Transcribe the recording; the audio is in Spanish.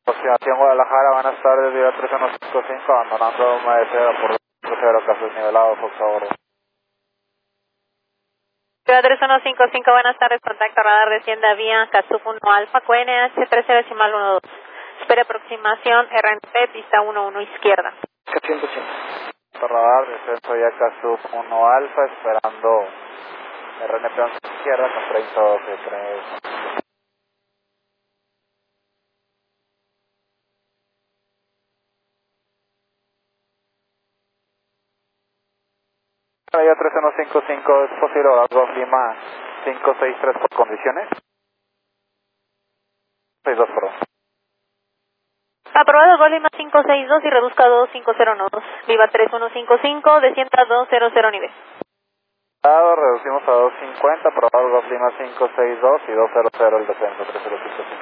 Aproximación Guadalajara, buenas tardes, Viva 3155, abandonando Maestra por crucero, casos nivelados, por favor. Viva 3155, buenas tardes, contacto radar descienda vía Casuf 1 Alfa, QNH 13.12. Espera aproximación RNP, pista 11 izquierda. 105. Radar, descenso ya Casuf 1 Alfa, esperando RNP 11 izquierda con 30-12-3. Ya 3155, es posible algo Lima 563 por condiciones. 62, perdón. Aprobado Golima 562 y reduzca 2509. Viva 3155, descienda 200 nivel. Reducimos a 250, aprobado Golf Lima 562 y 200 el descenso 3055.